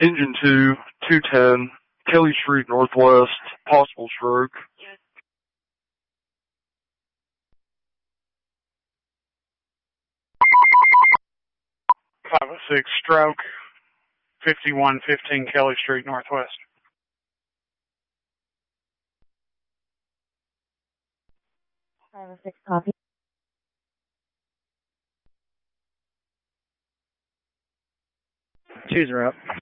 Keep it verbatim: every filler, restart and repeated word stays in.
Engine two, two ten, Kelly Street Northwest, possible stroke. five oh six, stroke, fifty-one fifteen Kelly Street Northwest. five oh six, copy. Choose her up.